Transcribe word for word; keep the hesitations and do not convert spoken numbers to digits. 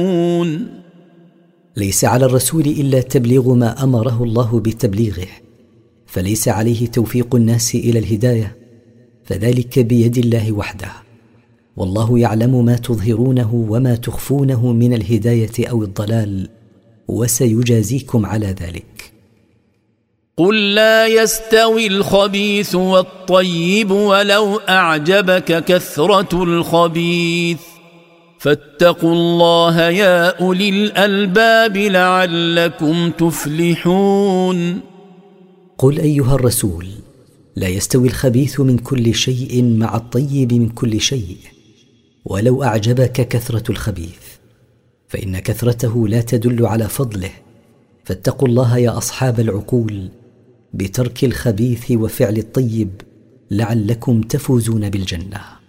ليس على الرسول إلا تبليغ ما أمره الله بتبليغه، فليس عليه توفيق الناس إلى الهداية، فذلك بيد الله وحده، والله يعلم ما تظهرونه وما تخفونه من الهداية أو الضلال، وسيجازيكم على ذلك. قل لا يستوي الخبيث والطيب ولو أعجبك كثرة الخبيث فاتقوا الله يا أولي الألباب لعلكم تفلحون. قل أيها الرسول لا يستوي الخبيث من كل شيء مع الطيب من كل شيء ولو أعجبك كثرة الخبيث، فإن كثرته لا تدل على فضله، فاتقوا الله يا أصحاب العقول بترك الخبيث وفعل الطيب لعلكم تفوزون بالجنة.